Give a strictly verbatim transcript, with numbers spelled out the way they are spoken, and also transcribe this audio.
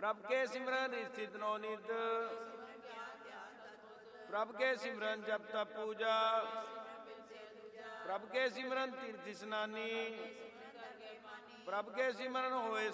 प्रभ के सिमरन स्थित नवनित, प्रभ के सिमरन जप तप पूजा, प्रभ के सिमरन तीर्थ स्नानी, प्रभ के सिमरन होए